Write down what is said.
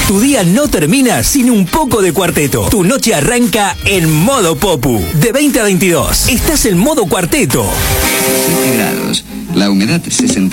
Tu día no termina sin un poco de cuarteto. Tu noche arranca en modo Popu. De 20 a 22. Estás en modo cuarteto. 7 grados. La humedad 60.